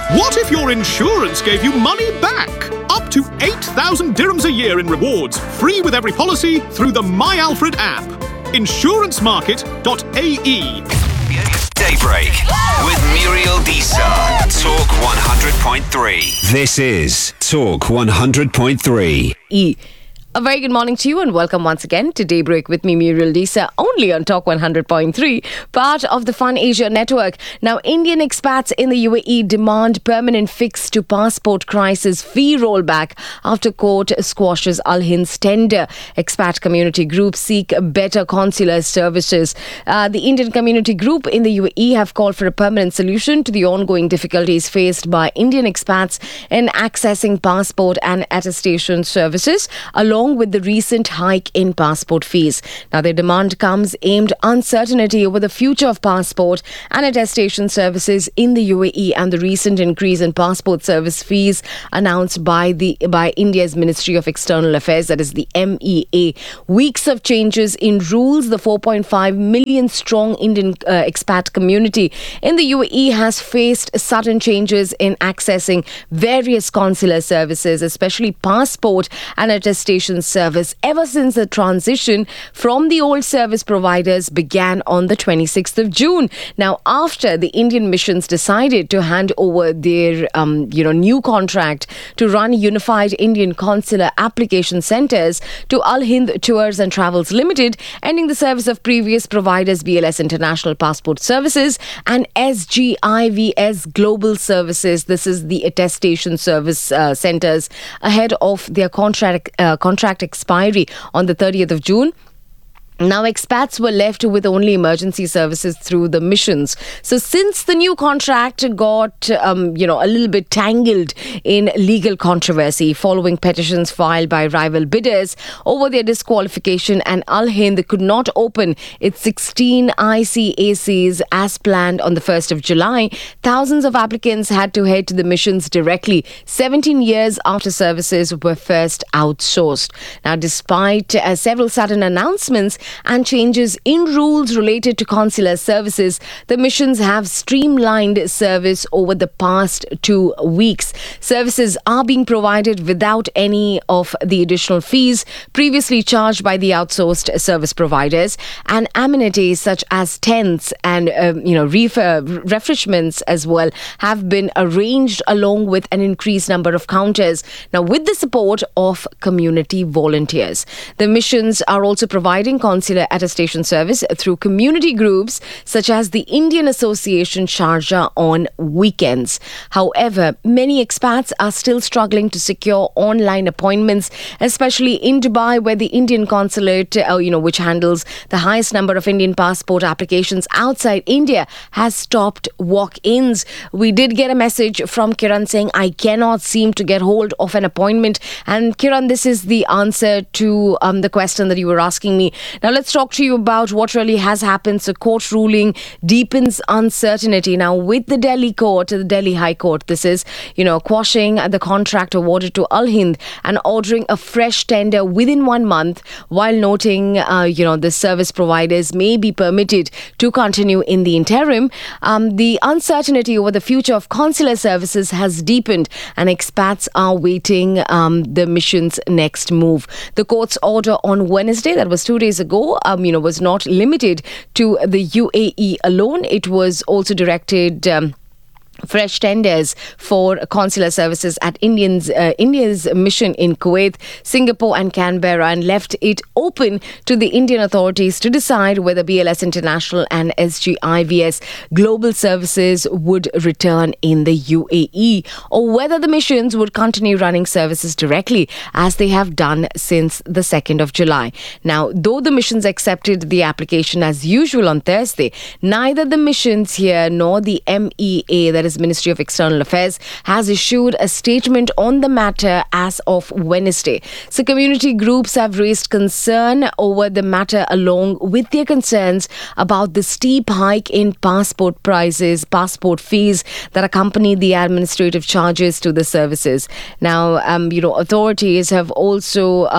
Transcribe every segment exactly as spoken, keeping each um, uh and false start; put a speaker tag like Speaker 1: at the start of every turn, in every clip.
Speaker 1: What if your insurance gave you money back? Up to eight thousand dirhams a year in rewards, free with every policy through the My Alfred app. insurance market dot a e.
Speaker 2: Daybreak with Muriel Disa. Talk one hundred point three. This is Talk one hundred point three.
Speaker 3: E. A very good morning to you and welcome once again to Daybreak with me, Muriel Disa, only on Talk one hundred point three, part of the Fun Asia network. Now, Indian expats in the U A E demand permanent fix to passport crisis fee rollback after court squashes Al Hind's tender. Expat community groups seek better consular services. Uh, the Indian community group in the U A E have called for a permanent solution to the ongoing difficulties faced by Indian expats in accessing passport and attestation services, along with the recent hike in passport fees. Now, their demand comes aimed uncertainty over the future of passport and attestation services in the U A E and the recent increase in passport service fees announced by the by India's Ministry of External Affairs, that is the M E A. Weeks of changes in rules, the four point five million strong Indian uh, expat community in the U A E has faced sudden changes in accessing various consular services, especially passport and attestation service, ever since the transition from the old service providers began on the twenty-sixth of June. Now, after the Indian missions decided to hand over their um, you know, new contract to run unified Indian consular application centers to Al Hind Tours and Travels Limited, ending the service of previous providers B L S International Passport Services and S G I V S Global Services. This is the attestation service uh, centers ahead of their contract uh, contract expiry on the thirtieth of June. Now, expats were left with only emergency services through the missions. So, since the new contract got, um, you know, a little bit tangled in legal controversy following petitions filed by rival bidders over their disqualification, and Al Hind could not open its sixteen I C A Cs as planned on the first of July, thousands of applicants had to head to the missions directly, seventeen years after services were first outsourced. Now, despite uh, several sudden announcements and changes in rules related to consular services, the missions have streamlined service over the past two weeks. Services are being provided without any of the additional fees previously charged by the outsourced service providers, and amenities such as tents and um, you know ref- uh, refreshments as well have been arranged, along with an increased number of counters. Now, with the support of community volunteers, the missions are also providing consular attestation service through community groups such as the Indian Association Sharjah on weekends. However, many expats are still struggling to secure online appointments, especially in Dubai, where the Indian consulate, uh, you know, which handles the highest number of Indian passport applications outside India, has stopped walk-ins. We did get a message from Kiran saying, I cannot seem to get hold of an appointment. And Kiran, this is the answer to um, the question that you were asking me. Now, let's talk to you about what really has happened. So, court ruling deepens uncertainty. Now, with the Delhi court, the Delhi High Court, this is, you know, quashing the contract awarded to Al Hind and ordering a fresh tender within one month, while noting, uh, you know, the service providers may be permitted to continue in the interim. Um, the uncertainty over the future of consular services has deepened, and expats are waiting um, the mission's next move. The court's order on Wednesday, that was two days ago, um, you know, was not limited to the U A E alone. It was also directed Um, fresh tenders for consular services at Indians, uh, India's mission in Kuwait, Singapore and Canberra, and left it open to the Indian authorities to decide whether B L S International and S G I V S Global Services would return in the U A E, or whether the missions would continue running services directly as they have done since the second of July. Now, though the missions accepted the application as usual on Thursday, neither the missions here nor the M E A, that is Ministry of External Affairs, has issued a statement on the matter as of Wednesday. So, community groups have raised concern over the matter, along with their concerns about the steep hike in passport prices, passport fees that accompany the administrative charges to the services. Now, um, you know, authorities have also um,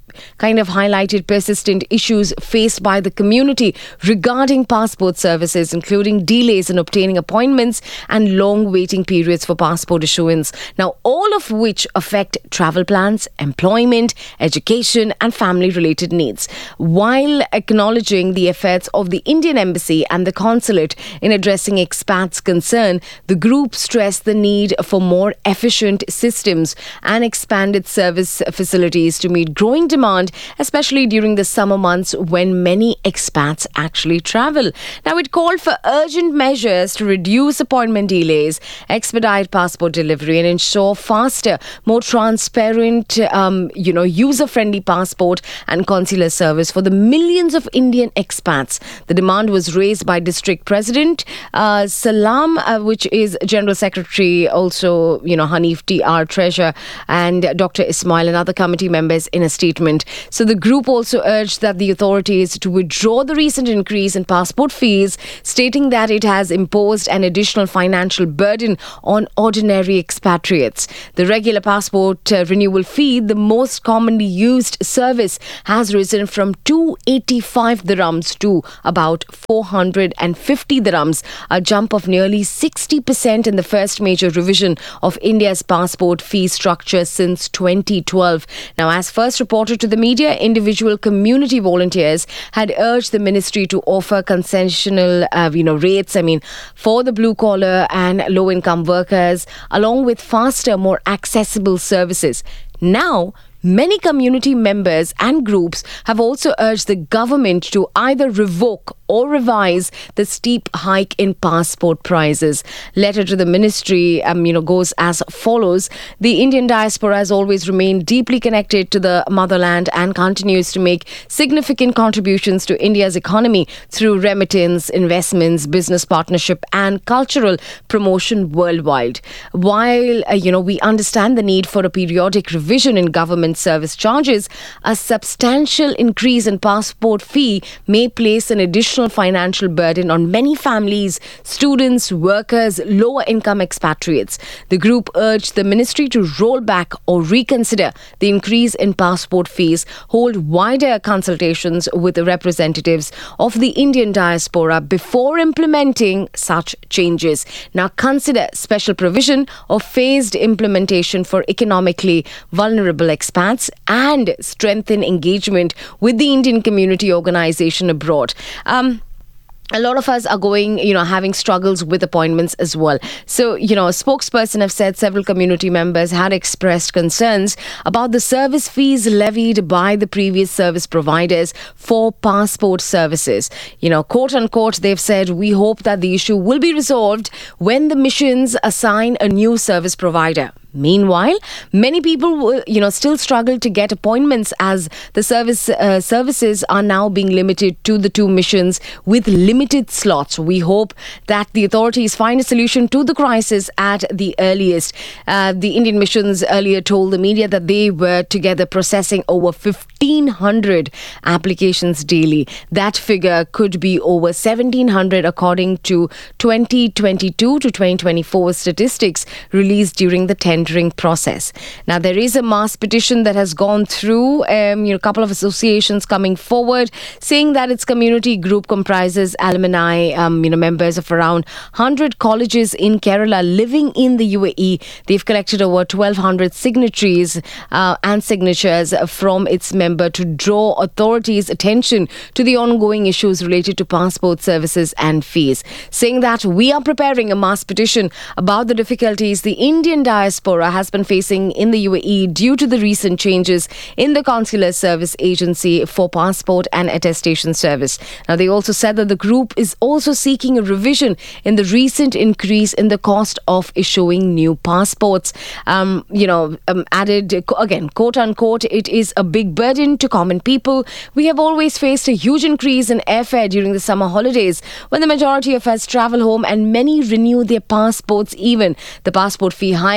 Speaker 3: kind of highlighted persistent issues faced by the community regarding passport services, including delays in obtaining appointments and long waiting periods for passport issuance. Now, all of which affect travel plans, employment, education, and family-related needs. While acknowledging the efforts of the Indian Embassy and the consulate in addressing expats' concern, the group stressed the need for more efficient systems and expanded service facilities to meet growing demand, especially during the summer months when many expats actually travel. Now, it called for urgent measures to reduce appointment delays, expedite passport delivery, and ensure faster, more transparent, um, you know, user-friendly passport and consular service for the millions of Indian expats. The demand was raised by District President uh, Salam, uh, which is General Secretary, also, you know, Hanif T R, Treasurer, and Doctor Ismail and other committee members in a statement. So the group also urged that the authorities to withdraw the recent increase in passport fees, stating that it has imposed an additional financial burden on ordinary expatriates. The regular passport uh, renewal fee, the most commonly used service, has risen from two hundred eighty-five dirhams to about four hundred fifty dirhams, a jump of nearly sixty percent in the first major revision of India's passport fee structure since twenty twelve. Now, as first reported to the media, individual community volunteers had urged the ministry to offer concessional, uh, you know, rates, I mean, for the blue-collar and low-income workers, along with faster, more accessible services. Now, many community members and groups have also urged the government to either revoke or revise the steep hike in passport prices. Letter to the ministry, um, you know, goes as follows. The Indian diaspora has always remained deeply connected to the motherland and continues to make significant contributions to India's economy through remittance, investments, business partnership, and cultural promotion worldwide. While, uh, you know, we understand the need for a periodic revision in government service charges, a substantial increase in passport fee may place an additional financial burden on many families, students, workers, lower income expatriates. The group urged the ministry to roll back or reconsider the increase in passport fees, hold wider consultations with the representatives of the Indian diaspora before implementing such changes. Now, consider special provision or phased implementation for economically vulnerable expats and strengthen engagement with the Indian community organization abroad. Um, A lot of us are going, you know, having struggles with appointments as well. So, you know, a spokesperson have said several community members had expressed concerns about the service fees levied by the previous service providers for passport services. You know, quote unquote, they've said, we hope that the issue will be resolved when the missions assign a new service provider. Meanwhile, many people, you know, still struggle to get appointments as the service uh, services are now being limited to the two missions with limited slots. We hope that the authorities find a solution to the crisis at the earliest. Uh, the Indian missions earlier told the media that they were together processing over fifteen hundred applications daily. That figure could be over seventeen hundred according to twenty twenty-two to twenty twenty-four statistics released during the tendering process. Now, there is a mass petition that has gone through, um, you know, a couple of associations coming forward saying that its community group comprises alumni, um, you know, members of around one hundred colleges in Kerala living in the U A E. They've collected over twelve hundred signatories uh, and signatures from its member to draw authorities' attention to the ongoing issues related to passport services and fees, saying that we are preparing a mass petition about the difficulties the Indian diaspora has been facing in the U A E due to the recent changes in the Consular Service Agency for Passport and Attestation Service. Now, they also said that the group is also seeking a revision in the recent increase in the cost of issuing new passports. Um, you know, um, added, again, quote unquote, it is a big burden to common people. We have always faced a huge increase in airfare during the summer holidays when the majority of us travel home and many renew their passports even. The passport fee hike has come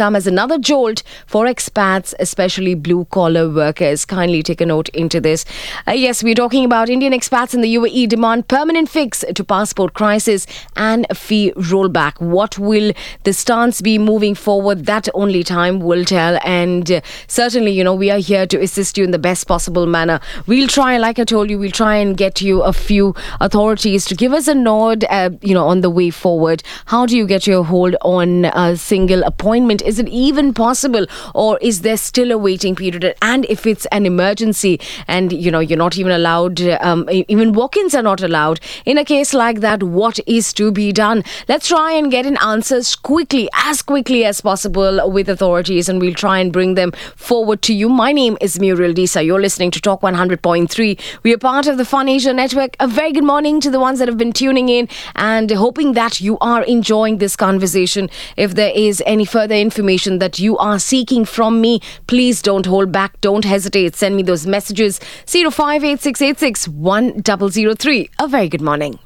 Speaker 3: come as another jolt for expats, especially blue-collar workers. Kindly take a note into this. Uh, yes, we're talking about Indian expats in the U A E demand permanent fix to passport crisis and fee rollback. What will the stance be moving forward? That only time will tell. And uh, certainly, you know, we are here to assist you in the best possible manner. We'll try, like I told you, we'll try and get you a few authorities to give us a nod, uh, you know, on the way forward. How do you get your hold on a single appointment? Is it even possible, or is there still a waiting period? And if it's an emergency and, you know, you're not even allowed, um, even walk-ins are not allowed, in a case like that, what is to be done? Let's try and get an answers quickly, as quickly as possible with authorities, and we'll try and bring them forward to you. My name is Muriel Disa. You're listening to Talk one hundred point three. We are part of the Fun Asia Network. A very good morning to the ones that have been tuning in and hoping that you are enjoying this conversation. If there is any further information that you are seeking from me, please don't hold back. Don't hesitate. Send me those messages. zero five eight six eight six one zero zero three. A very good morning.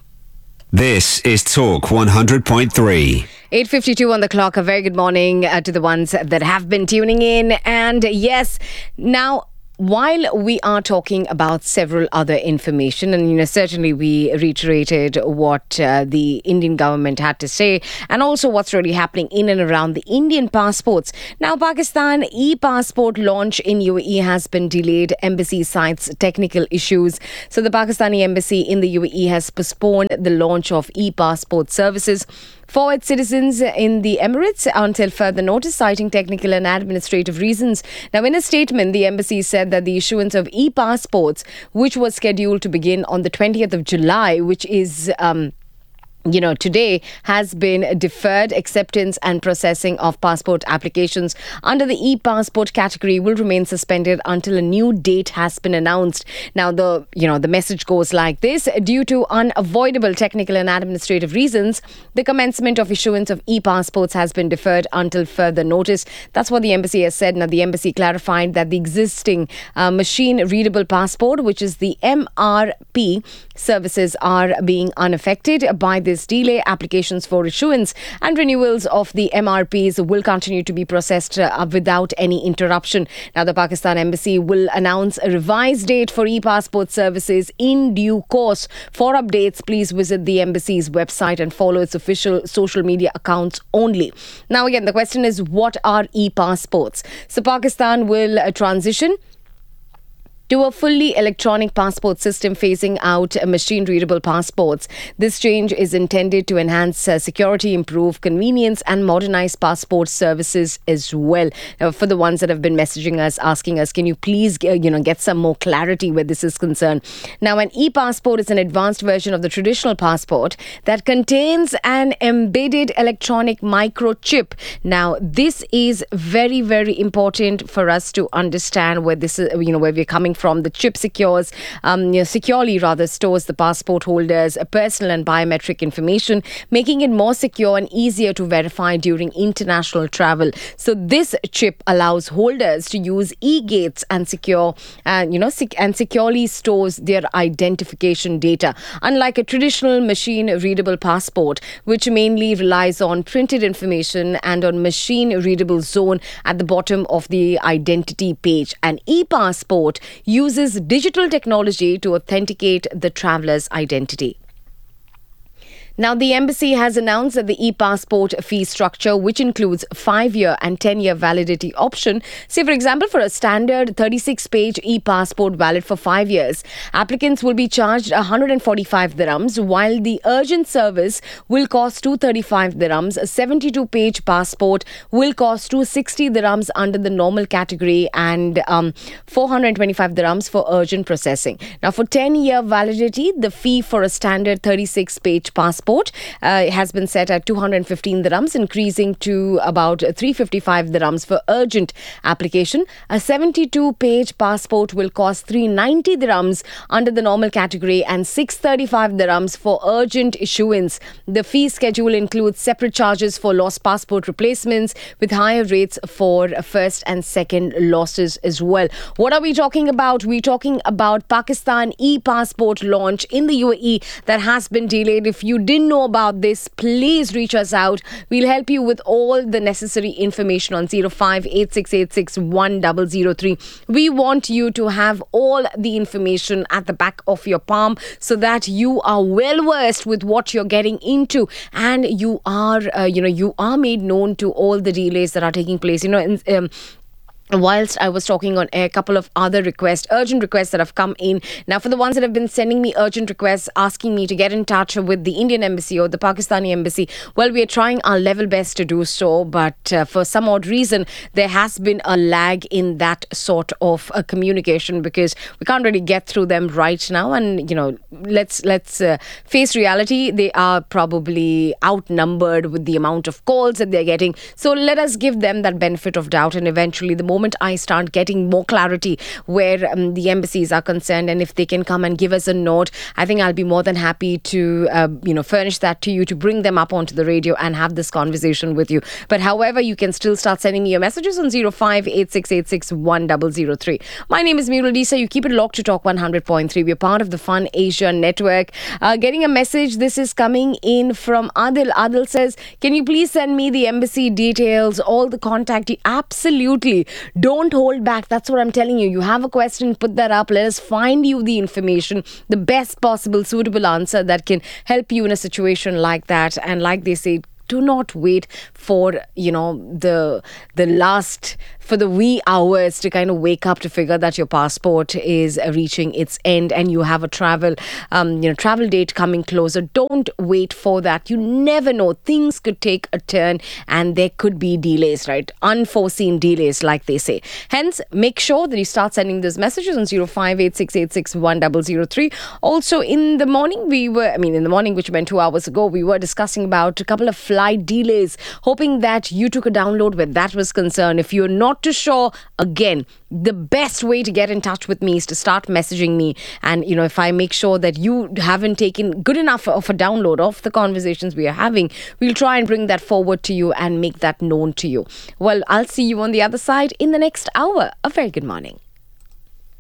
Speaker 2: This is Talk one hundred point three.
Speaker 3: eight fifty-two on the clock. A very good morning uh, to the ones that have been tuning in. And yes, now, while we are talking about several other information, and you know, certainly we reiterated what uh, the Indian government had to say, and also what's really happening in and around the Indian passports. Now, Pakistan e-passport launch in U A E has been delayed. Embassy cites technical issues. So the Pakistani embassy in the U A E has postponed the launch of e-passport services for its citizens in the Emirates until further notice, citing technical and administrative reasons. Now, in a statement, the embassy said that the issuance of e-passports, which was scheduled to begin on the twentieth of July, which is um, you know, today, has been deferred. Acceptance and processing of passport applications under the e-passport category will remain suspended until a new date has been announced. Now, the, you know, the message goes like this. Due to unavoidable technical and administrative reasons, the commencement of issuance of e-passports has been deferred until further notice. That's what the embassy has said. Now, the embassy clarified that the existing uh, machine-readable passport, which is the M R P, services are being unaffected by this delay. Applications for issuance and renewals of the M R Ps will continue to be processed uh, without any interruption. Now, the Pakistan Embassy will announce a revised date for e-passport services in due course. For updates, please visit the Embassy's website and follow its official social media accounts only. Now, again, the question is, what are e-passports? So, Pakistan will uh, transition to a fully electronic passport system, phasing out machine-readable passports. This change is intended to enhance uh, security, improve convenience, and modernize passport services as well. Now, for the ones that have been messaging us, asking us, can you please uh, you know, get some more clarity where this is concerned? Now, an e-passport is an advanced version of the traditional passport that contains an embedded electronic microchip. Now, this is very, very important for us to understand where this is, you know, where we're coming from. From the chip secures, um, you know, securely rather stores the passport holder's personal and biometric information, making it more secure and easier to verify during international travel. So this chip allows holders to use e-gates and secure, and you know, sec- and securely stores their identification data. Unlike a traditional machine-readable passport, which mainly relies on printed information and on machine-readable zone at the bottom of the identity page, an e-passport uses digital technology to authenticate the traveler's identity. Now, the embassy has announced that the e-passport fee structure, which includes five-year and ten-year validity option, say, for example, for a standard thirty-six page e-passport valid for five years, applicants will be charged one hundred forty-five dirhams, while the urgent service will cost two hundred thirty-five dirhams. A seventy-two page passport will cost two hundred sixty dirhams under the normal category and um, four hundred twenty-five dirhams for urgent processing. Now, for ten-year validity, the fee for a standard thirty-six page passport Uh, has been set at two hundred fifteen dirhams, increasing to about three hundred fifty-five dirhams for urgent application. A seventy-two page passport will cost three hundred ninety dirhams under the normal category and six hundred thirty-five dirhams for urgent issuance. The fee schedule includes separate charges for lost passport replacements, with higher rates for first and second losses as well. What are we talking about? We're talking about Pakistan e-passport launch in the U A E that has been delayed. If you didn't know about this, please reach us out. We'll help you with all the necessary information on zero five eight six eight six one zero zero three. We want you to have all the information at the back of your palm so that you are well versed with what you're getting into, and you are, uh, you know, you are made known to all the delays that are taking place. You know, in, um, whilst I was talking on air, a couple of other requests, urgent requests that have come in. Now, for the ones that have been sending me urgent requests, asking me to get in touch with the Indian embassy or the Pakistani embassy, well, we are trying our level best to do so. But uh, for some odd reason, there has been a lag in that sort of uh, communication, because we can't really get through them right now. And, you know, let's let's uh, face reality. They are probably outnumbered with the amount of calls that they're getting. So let us give them that benefit of doubt. And eventually, the moment I start getting more clarity where um, the embassies are concerned, and if they can come and give us a note, I think I'll be more than happy to, uh, you know, furnish that to you, to bring them up onto the radio and have this conversation with you. But however, you can still start sending me your messages on zero five eight six eight six one zero zero three. My name is Murul Disa. You keep it locked to Talk one hundred point three. We're part of the Fun Asia network. Uh, getting a message. This is coming in from Adil. Adil says, can you please send me the embassy details, all the contact? Absolutely. Don't hold back. That's what I'm telling you. You have a question, put that up. Let us find you the information, the best possible suitable answer that can help you in a situation like that. And like they say, do not wait for, you know, the the last, for the wee hours to kind of wake up to figure that your passport is reaching its end and you have a travel, um, you know, travel date coming closer. Don't wait for that. You never know. Things could take a turn and there could be delays, right? Unforeseen delays, like they say. Hence, make sure that you start sending those messages on zero five eight six eight six one zero zero three. Also, in the morning, we were, I mean, in the morning, which went two hours ago, we were discussing about a couple of flight delays, hoping that you took a download where that was concerned. If you're not too sure, again, the best way to get in touch with me is to start messaging me. And, you know, if I make sure that you haven't taken good enough of a download of the conversations we are having, we'll try and bring that forward to you and make that known to you. Well, I'll see you on the other side in the next hour. A very good morning.